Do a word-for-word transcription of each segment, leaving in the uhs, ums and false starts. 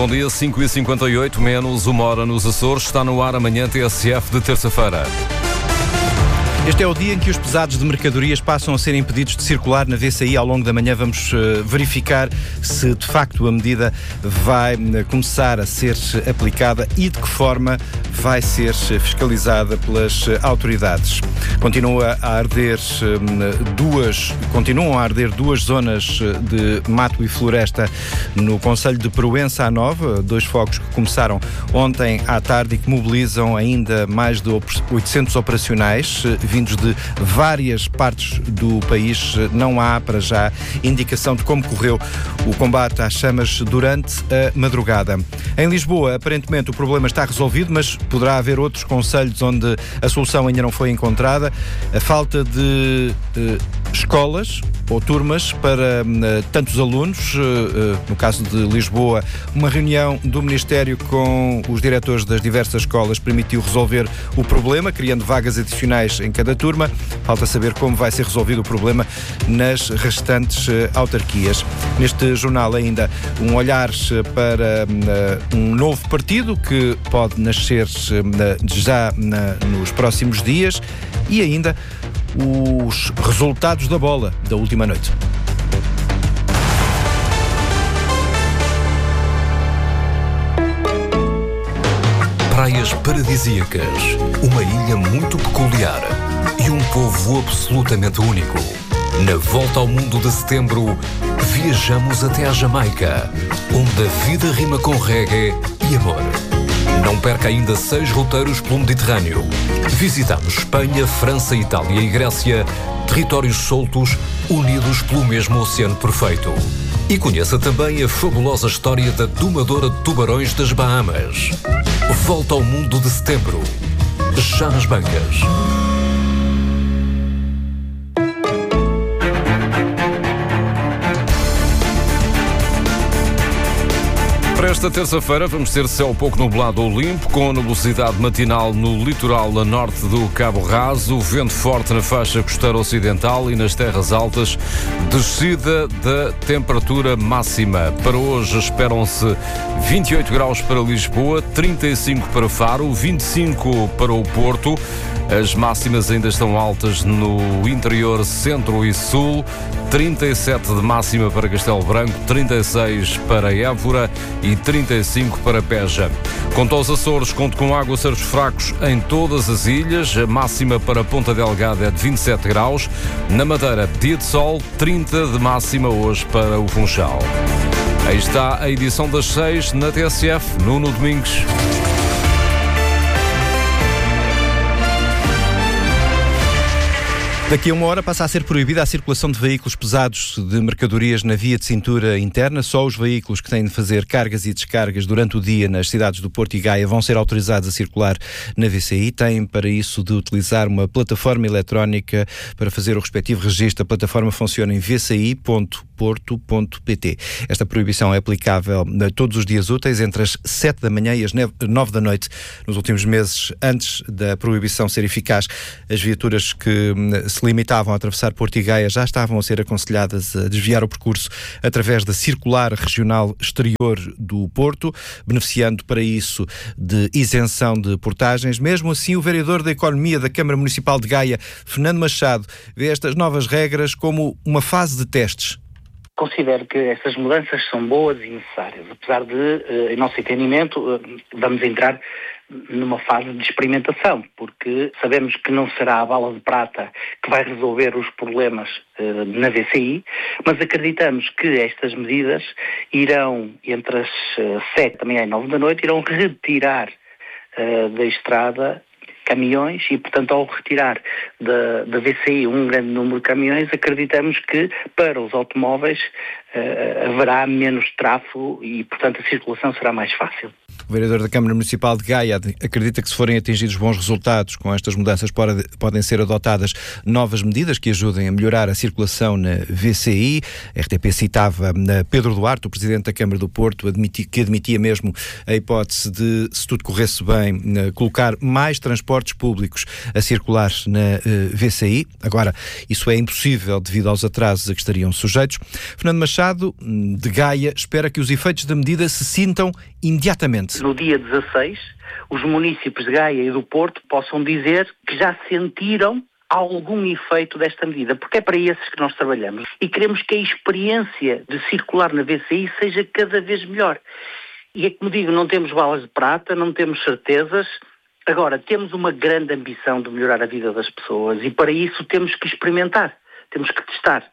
bom dia. cinco e cinquenta e oito, menos uma hora nos Açores. Está no ar amanhã T S F de terça-feira. Este é o dia em que os pesados de mercadorias passam a ser impedidos de circular na V C I. Ao longo da manhã vamos uh, verificar se de facto a medida vai uh, começar a ser aplicada e de que forma vai ser fiscalizada pelas uh, autoridades. Continua a arder uh, duas, continuam a arder duas zonas uh, de mato e floresta no concelho de Proença à Nova, dois fogos que começaram ontem à tarde e que mobilizam ainda mais de oitocentos operacionais, uh, vindos de várias partes do país. Não há, para já, indicação de como correu o combate às chamas durante a madrugada. Em Lisboa, aparentemente, o problema está resolvido, mas poderá haver outros concelhos onde a solução ainda não foi encontrada. A falta de eh, escolas ou turmas para uh, tantos alunos. Uh, uh, no caso de Lisboa, uma reunião do Ministério com os diretores das diversas escolas permitiu resolver o problema, criando vagas adicionais em cada turma. Falta saber como vai ser resolvido o problema nas restantes uh, autarquias. Neste jornal ainda um olhar para uh, um novo partido que pode nascer uh, já uh, nos próximos dias e ainda os resultados da bola da última noite. Praias paradisíacas, uma ilha muito peculiar e um povo absolutamente único. Na volta ao mundo de setembro, viajamos até à Jamaica, onde a vida rima com reggae e amor. Não perca ainda seis roteiros pelo Mediterrâneo. Visitamos Espanha, França, Itália e Grécia, territórios soltos, unidos pelo mesmo oceano perfeito. E conheça também a fabulosa história da domadora de tubarões das Bahamas. Volta ao mundo de setembro, já nas bancas. Para esta terça-feira vamos ter céu pouco nublado ou limpo, com nebulosidade matinal no litoral a norte do Cabo Raso, vento forte na faixa costeira ocidental e nas terras altas, descida da temperatura máxima. Para hoje esperam-se vinte e oito graus para Lisboa, trinta e cinco para Faro, vinte e cinco para o Porto. As máximas ainda estão altas no interior, centro e sul, trinta e sete de máxima para Castelo Branco, trinta e seis para Évora e trinta e cinco para Beja. Quanto aos Açores, conto com aguaceiros fracos em todas as ilhas, a máxima para Ponta Delgada é de vinte e sete graus, na Madeira dia de sol, trinta de máxima hoje para o Funchal. Aí está a edição das seis na T S F, Nuno Domingues. Daqui a uma hora passa a ser proibida a circulação de veículos pesados de mercadorias na via de cintura interna. Só os veículos que têm de fazer cargas e descargas durante o dia nas cidades do Porto e Gaia vão ser autorizados a circular na V C I. Têm para isso de utilizar uma plataforma eletrónica para fazer o respectivo registro. A plataforma funciona em v c i ponto porto ponto p t. Esta proibição é aplicável a todos os dias úteis entre as sete da manhã e as nove da noite. Nos últimos meses, antes da proibição ser eficaz, as viaturas que se limitavam a atravessar Porto e Gaia já estavam a ser aconselhadas a desviar o percurso através da circular regional exterior do Porto, beneficiando para isso de isenção de portagens. Mesmo assim, o vereador da Economia da Câmara Municipal de Gaia, Fernando Machado, vê estas novas regras como uma fase de testes. Considero que essas mudanças são boas e necessárias, apesar de, em nosso entendimento, vamos entrar numa fase de experimentação, porque sabemos que não será a bala de prata que vai resolver os problemas uh, na V C I, mas acreditamos que estas medidas irão, entre as uh, sete da manhã e nove da noite, irão retirar uh, da estrada caminhões e, portanto, ao retirar da, da V C I um grande número de caminhões, acreditamos que para os automóveis uh, haverá menos tráfego e, portanto, a circulação será mais fácil. O vereador da Câmara Municipal de Gaia acredita que, se forem atingidos bons resultados com estas mudanças, pode, podem ser adotadas novas medidas que ajudem a melhorar a circulação na V C I. A R T P citava Pedro Duarte, o presidente da Câmara do Porto, admiti, que admitia mesmo a hipótese de, se tudo corresse bem, colocar mais transportes públicos a circular na V C I. Agora, isso é impossível devido aos atrasos a que estariam sujeitos. Fernando Machado, de Gaia, espera que os efeitos da medida se sintam imediatamente. No dia dezasseis, os municípios de Gaia e do Porto possam dizer que já sentiram algum efeito desta medida, porque é para esses que nós trabalhamos. E queremos que a experiência de circular na V C I seja cada vez melhor. E é como digo, não temos balas de prata, não temos certezas. Agora, temos uma grande ambição de melhorar a vida das pessoas e para isso temos que experimentar, temos que testar.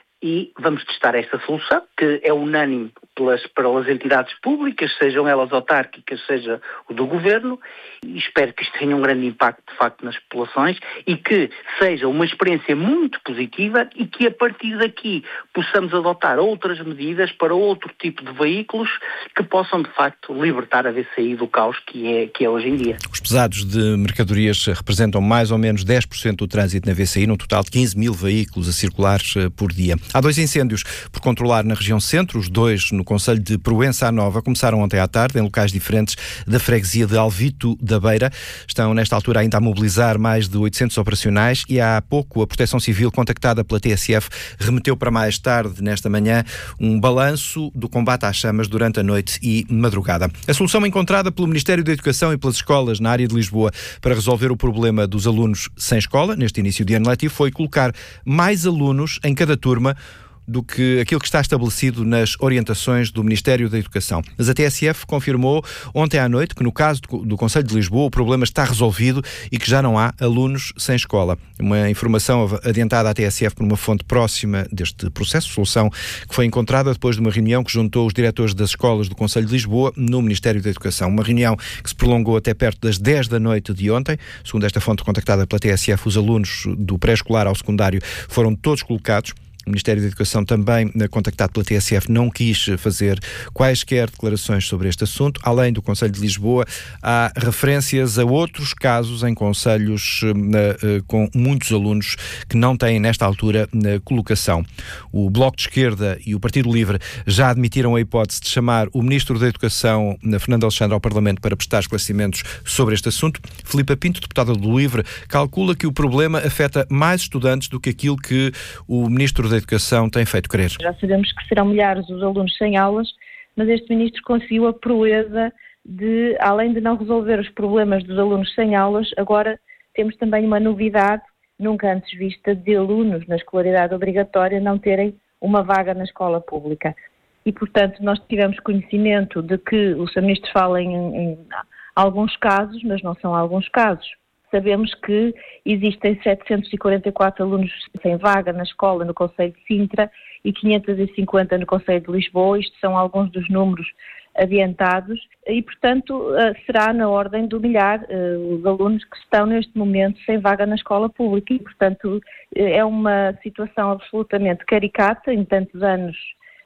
E vamos testar esta solução, que é unânime pelas, para as entidades públicas, sejam elas autárquicas, seja o do Governo, e espero que isto tenha um grande impacto, de facto, nas populações e que seja uma experiência muito positiva e que, a partir daqui, possamos adotar outras medidas para outro tipo de veículos que possam, de facto, libertar a V C I do caos que é, que é hoje em dia. Os pesados de mercadorias representam mais ou menos dez por cento do trânsito na V C I, num total de quinze mil veículos a circular por dia. Há dois incêndios por controlar na região centro, os dois no concelho de Proença à Nova. Começaram ontem à tarde em locais diferentes da freguesia de Alvito da Beira. Estão nesta altura ainda a mobilizar mais de oitocentos operacionais e há pouco a Proteção Civil, contactada pela T S F, remeteu para mais tarde, nesta manhã, um balanço do combate às chamas durante a noite e madrugada. A solução encontrada pelo Ministério da Educação e pelas escolas na área de Lisboa para resolver o problema dos alunos sem escola, neste início de ano letivo, foi colocar mais alunos em cada turma do que aquilo que está estabelecido nas orientações do Ministério da Educação. Mas a T S F confirmou ontem à noite que, no caso do, do Concelho de Lisboa, o problema está resolvido e que já não há alunos sem escola. Uma informação adiantada à T S F por uma fonte próxima deste processo, solução que foi encontrada depois de uma reunião que juntou os diretores das escolas do Concelho de Lisboa no Ministério da Educação. Uma reunião que se prolongou até perto das dez da noite de ontem. Segundo esta fonte contactada pela T S F, os alunos do pré-escolar ao secundário foram todos colocados. O Ministério da Educação, também contactado pela T S F, não quis fazer quaisquer declarações sobre este assunto. Além do Concelho de Lisboa, há referências a outros casos em concelhos uh, uh, com muitos alunos que não têm, nesta altura, uh, colocação. O Bloco de Esquerda e o Partido Livre já admitiram a hipótese de chamar o Ministro da Educação, Fernando Alexandre, ao Parlamento para prestar esclarecimentos sobre este assunto. Filipa Pinto, deputada do Livre, calcula que o problema afeta mais estudantes do que aquilo que o Ministro da Educação tem feito crer. Já sabemos que serão milhares os alunos sem aulas, mas este ministro conseguiu a proeza de, além de não resolver os problemas dos alunos sem aulas, agora temos também uma novidade nunca antes vista de alunos na escolaridade obrigatória não terem uma vaga na escola pública. E, portanto, nós tivemos conhecimento de que o senhor Ministro fala em, em alguns casos, mas não são alguns casos. Sabemos que existem setecentos e quarenta e quatro alunos sem vaga na escola no concelho de Sintra e quinhentos e cinquenta no concelho de Lisboa. Isto são alguns dos números adiantados e, portanto, será na ordem do milhar uh, os alunos que estão neste momento sem vaga na escola pública e, portanto, é uma situação absolutamente caricata em tantos anos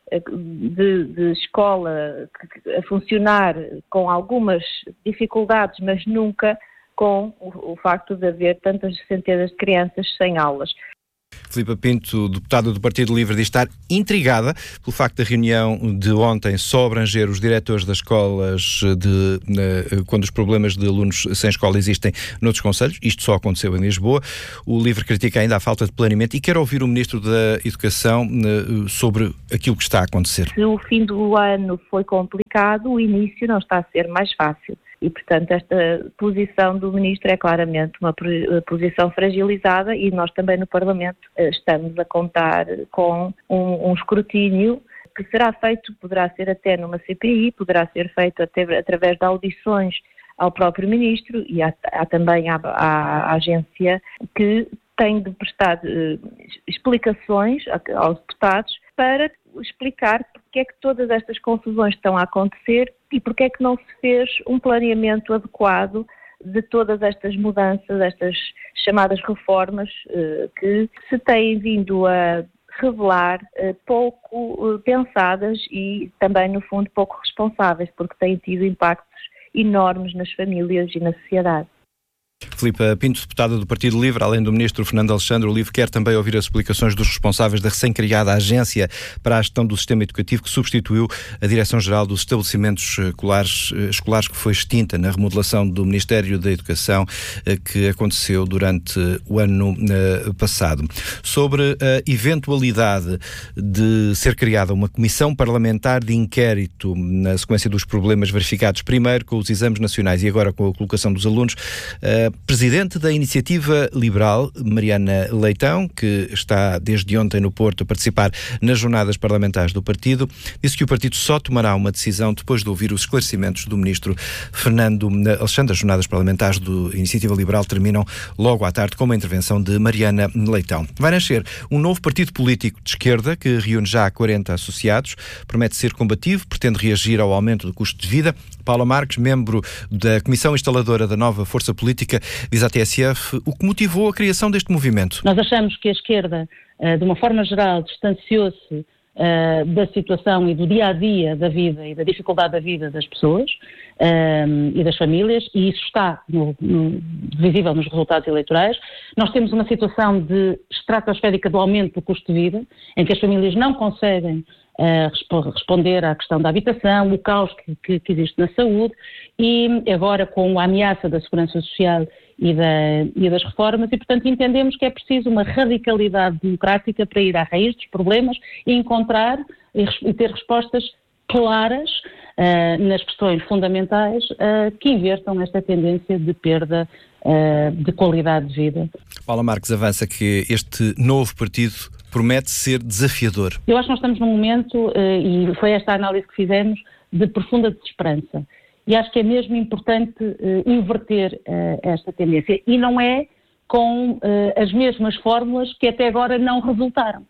de, de escola a funcionar com algumas dificuldades, mas nunca com o, o facto de haver tantas centenas de crianças sem aulas. Filipa Pinto, deputada do Partido Livre, diz estar intrigada pelo facto da reunião de ontem só abranger os diretores das escolas de, de, quando os problemas de alunos sem escola existem noutros concelhos. Isto só aconteceu em Lisboa. O Livre critica ainda a falta de planeamento e quer ouvir o Ministro da Educação sobre aquilo que está a acontecer. Se o fim do ano foi complicado, o início não está a ser mais fácil. E, portanto, esta posição do Ministro é claramente uma posição fragilizada e nós também no Parlamento estamos a contar com um, um escrutínio que será feito, poderá ser até numa C P I, poderá ser feito até através de audições ao próprio Ministro e há, há também à, à agência que tem de prestar uh, explicações aos deputados para explicar porque é que todas estas confusões estão a acontecer e porque é que não se fez um planeamento adequado de todas estas mudanças, estas chamadas reformas uh, que se têm vindo a revelar uh, pouco uh, pensadas e também, no fundo, pouco responsáveis, porque têm tido impactos enormes nas famílias e na sociedade. Filipe Pinto, deputada do Partido Livre, além do ministro Fernando Alexandre, o Livre quer também ouvir as explicações dos responsáveis da recém-criada Agência para a Gestão do Sistema Educativo, que substituiu a Direção-Geral dos Estabelecimentos Escolares, escolares, que foi extinta na remodelação do Ministério da Educação, que aconteceu durante o ano passado. Sobre a eventualidade de ser criada uma comissão parlamentar de inquérito na sequência dos problemas verificados, primeiro com os exames nacionais e agora com a colocação dos alunos, a Presidente da Iniciativa Liberal, Mariana Leitão, que está desde ontem no Porto a participar nas jornadas parlamentares do partido, disse que o partido só tomará uma decisão depois de ouvir os esclarecimentos do ministro Fernando Alexandre. As jornadas parlamentares da Iniciativa Liberal terminam logo à tarde com uma intervenção de Mariana Leitão. Vai nascer um novo partido político de esquerda que reúne já quarenta associados, promete ser combativo, pretende reagir ao aumento do custo de vida. Paula Marques, membro da Comissão Instaladora da Nova Força Política, diz à T S F o que motivou a criação deste movimento. Nós achamos que a esquerda, de uma forma geral, distanciou-se da situação e do dia-a-dia da vida e da dificuldade da vida das pessoas e das famílias, e isso está no, no, visível nos resultados eleitorais. Nós temos uma situação de estratosférica do aumento do custo de vida, em que as famílias não conseguem Uh, responder à questão da habitação, o caos que, que, que existe na saúde, e agora com a ameaça da segurança social e, da, e das reformas, e portanto entendemos que é preciso uma radicalidade democrática para ir à raiz dos problemas e encontrar e, e ter respostas claras uh, nas questões fundamentais uh, que invertam esta tendência de perda uh, de qualidade de vida. Paula Marques avança que este novo partido promete ser desafiador. Eu acho que nós estamos num momento, e foi esta a análise que fizemos, de profunda desesperança. E acho que é mesmo importante inverter esta tendência. E não é com as mesmas fórmulas que até agora não resultaram.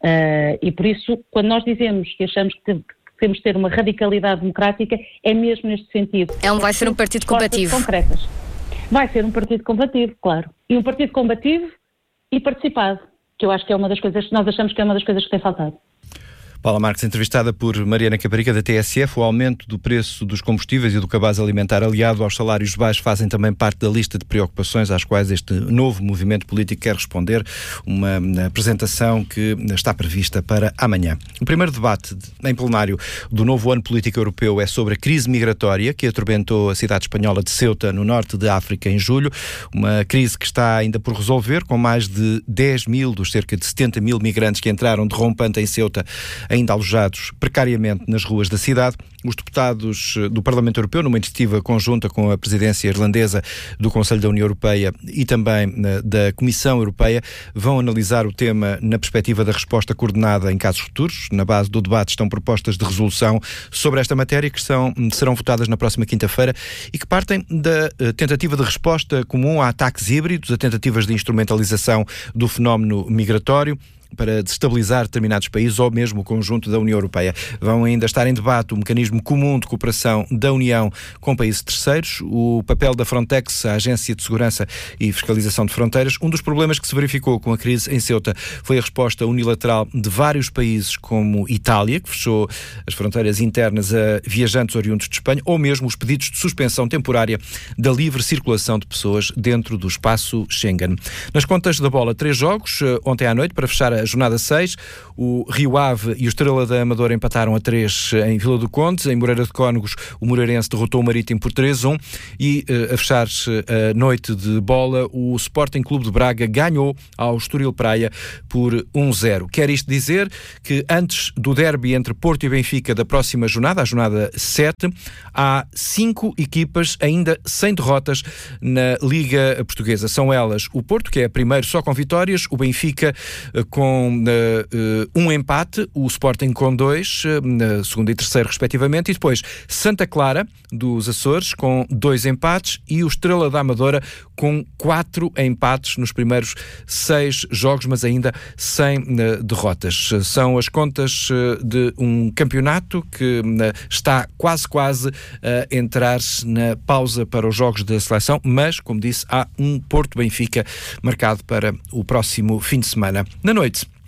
E por isso, quando nós dizemos que achamos que temos de ter uma radicalidade democrática, é mesmo neste sentido. É um, vai ser um partido combativo. Concretas. Vai ser um partido combativo, claro. E um partido combativo e participado, que eu acho que é uma das coisas, nós achamos que é uma das coisas que tem faltado. Paula Marques, entrevistada por Mariana Caparica, da T S F, o aumento do preço dos combustíveis e do cabaz alimentar aliado aos salários baixos fazem também parte da lista de preocupações às quais este novo movimento político quer responder, uma apresentação que está prevista para amanhã. O primeiro debate em plenário do novo ano político europeu é sobre a crise migratória que atormentou a cidade espanhola de Ceuta, no norte de África, em julho, uma crise que está ainda por resolver, com mais de dez mil dos cerca de setenta mil migrantes que entraram de rompante em Ceuta ainda alojados precariamente nas ruas da cidade. Os deputados do Parlamento Europeu, numa iniciativa conjunta com a presidência irlandesa do Conselho da União Europeia e também da Comissão Europeia, vão analisar o tema na perspectiva da resposta coordenada em casos futuros. Na base do debate estão propostas de resolução sobre esta matéria que são, serão votadas na próxima quinta-feira e que partem da tentativa de resposta comum a ataques híbridos, a tentativas de instrumentalização do fenómeno migratório para desestabilizar determinados países ou mesmo o conjunto da União Europeia. Vão ainda estar em debate o mecanismo comum de cooperação da União com países terceiros, o papel da Frontex, a Agência de Segurança e Fiscalização de Fronteiras. Um dos problemas que se verificou com a crise em Ceuta foi a resposta unilateral de vários países, como Itália, que fechou as fronteiras internas a viajantes oriundos de Espanha, ou mesmo os pedidos de suspensão temporária da livre circulação de pessoas dentro do espaço Schengen. Nas contas da bola, três jogos, ontem à noite, para fechar a jornada seis, o Rio Ave e o Estrela da Amadora empataram a três em Vila do Conde. Em Moreira de Cónegos, o Moreirense derrotou o Marítimo por três a um e, a fechar a noite de bola, o Sporting Clube de Braga ganhou ao Estoril Praia por um a zero. Quer isto dizer que antes do derby entre Porto e Benfica da próxima jornada, a jornada sete, há cinco equipas ainda sem derrotas na Liga Portuguesa. São elas o Porto, que é primeiro só com vitórias, o Benfica com com uh, um empate, o Sporting com dois, uh, segundo e terceiro respectivamente, e depois Santa Clara dos Açores com dois empates e o Estrela da Amadora com quatro empates nos primeiros seis jogos, mas ainda sem uh, derrotas. São as contas uh, de um campeonato que uh, está quase quase a entrar na pausa para os jogos da seleção, mas, como disse, há um Porto-Benfica marcado para o próximo fim de semana. Na noite,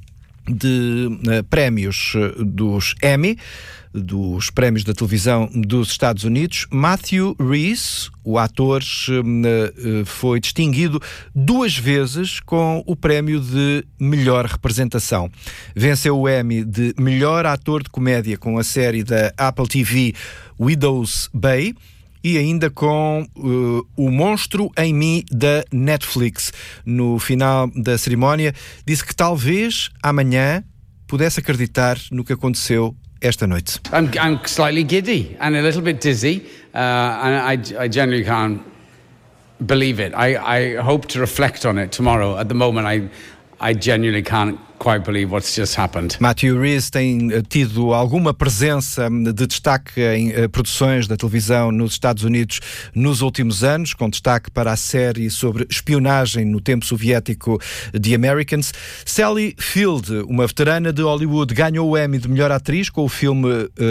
de uh, prémios uh, dos Emmy, dos prémios da televisão dos Estados Unidos. Matthew Rhys, o ator, foi distinguido duas vezes com o prémio de melhor representação. Venceu o Emmy de melhor ator de comédia com a série da Apple T V Widow's Bay e ainda com uh, O Monstro em Mim da Netflix. No final da cerimónia, disse que talvez amanhã pudesse acreditar no que aconteceu esta noite. I'm, I'm slightly giddy and a little bit dizzy, uh, and I, I generally can't believe it. I, I hope to reflect on it tomorrow. At the moment, I, I genuinely can't quite believe what's just happened. Matthew Rhys tem tido alguma presença de destaque em uh, produções da televisão nos Estados Unidos nos últimos anos, com destaque para a série sobre espionagem no tempo soviético The Americans. Sally Field, uma veterana de Hollywood, ganhou o Emmy de melhor atriz com o filme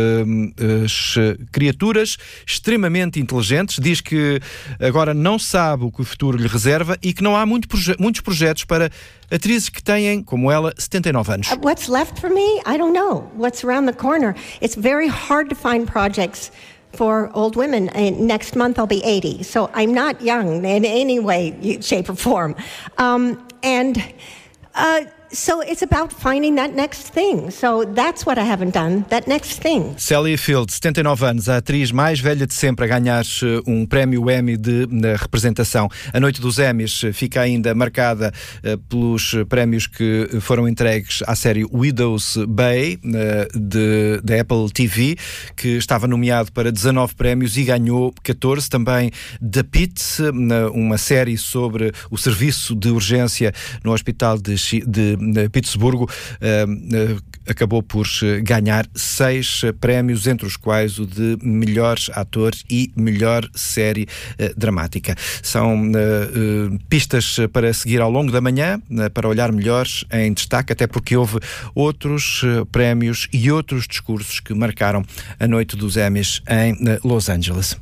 uh, As Criaturas Extremamente Inteligentes. Diz que agora não sabe o que o futuro lhe reserva e que não há muito proje- muitos projetos para atrizes que têm, como ela, setenta e nove anos. What's left for me? I don't know. What's around the corner? It's very hard to find projects for old women. And next month I'll be eighty. So I'm not young in any way, shape or form. Um, and uh, so it's about finding that next thing. So that's what I haven't done, that next thing. Sally Field, setenta e nove anos, a atriz mais velha de sempre a ganhar um prémio Emmy de na representação. A noite dos Emmys fica ainda marcada uh, pelos prémios que foram entregues à série Widow's Bay, uh, de, da Apple T V, que estava nomeado para dezanove prémios e ganhou catorze. Também The Pit, uma série sobre o serviço de urgência no hospital de, de Pittsburgh, uh, uh, acabou por ganhar seis prémios, entre os quais o de melhor ator e melhor série uh, dramática. São uh, uh, pistas para seguir ao longo da manhã, uh, para olhar melhor em destaque, até porque houve outros uh, prémios e outros discursos que marcaram a noite dos Emmys em uh, Los Angeles.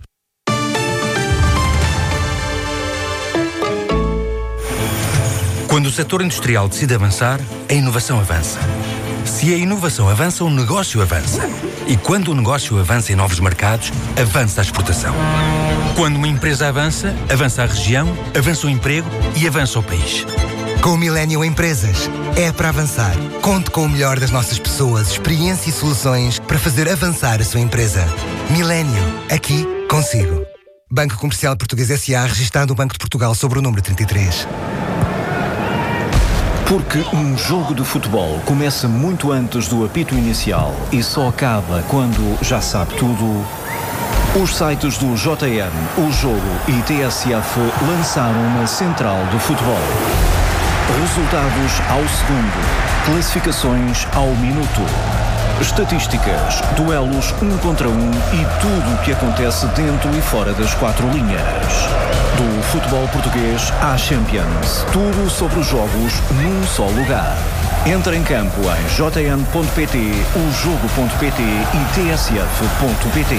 Quando o setor industrial decide avançar, a inovação avança. Se a inovação avança, o negócio avança. E quando o negócio avança em novos mercados, avança a exportação. Quando uma empresa avança, avança a região, avança o emprego e avança o país. Com o Millennium Empresas, é para avançar. Conte com o melhor das nossas pessoas, experiência e soluções para fazer avançar a sua empresa. Millennium, aqui, consigo. Banco Comercial Português S A, registado no Banco de Portugal sobre o número trinta e três. Porque um jogo de futebol começa muito antes do apito inicial e só acaba quando já sabe tudo. Os sites do J M, O Jogo e T S F lançaram uma central do futebol. Resultados ao segundo, classificações ao minuto, estatísticas, duelos um contra um e tudo o que acontece dentro e fora das quatro linhas. Do futebol português à Champions. Tudo sobre os jogos num só lugar. Entra em campo em j m ponto p t, o jogo ponto p t e t s f ponto p t.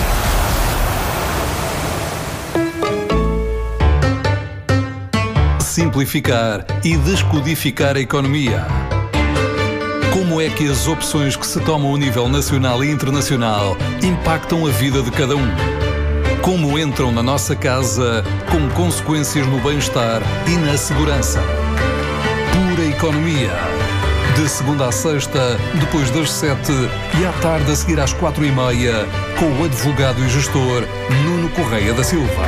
Simplificar e descodificar a economia. Como é que as opções que se tomam a nível nacional e internacional impactam a vida de cada um? Como entram na nossa casa com consequências no bem-estar e na segurança? Pura economia. De segunda à sexta, depois das sete e à tarde a seguir às quatro e meia, com o advogado e gestor Nuno Correia da Silva.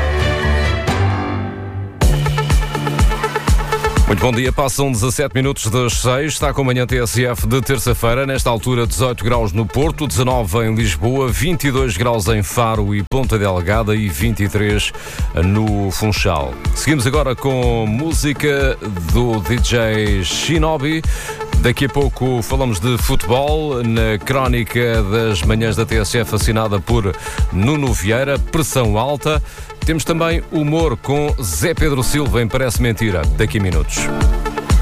Muito bom dia, passam dezassete minutos das seis, está com a manhã T S F de terça-feira, nesta altura dezoito graus no Porto, dezanove em Lisboa, vinte e dois graus em Faro e Ponta Delgada e vinte e três no Funchal. Seguimos agora com música do D J Shinobi. Daqui a pouco falamos de futebol na crónica das manhãs da T S F, assinada por Nuno Vieira, pressão alta. Temos também humor com Zé Pedro Silva em Parece Mentira, daqui a minutos.